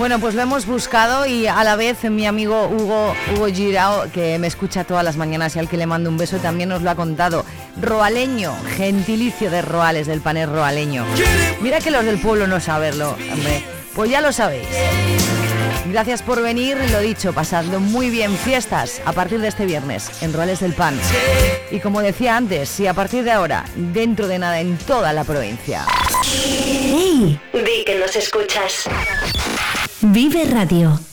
Bueno, pues lo hemos buscado y a la vez mi amigo Hugo Girao, que me escucha todas las mañanas y al que le mando un beso, también nos lo ha contado. Roaleño, gentilicio de Roales, del panel roaleño. Mira que los del pueblo no saberlo, hombre. Pues ya lo sabéis. Gracias por venir, lo dicho, pasadlo muy bien, fiestas a partir de este viernes en Roales del Pan. Y como decía antes, si a partir de ahora, dentro de nada en toda la provincia. ¡Hey! Di que nos escuchas. Vive Radio.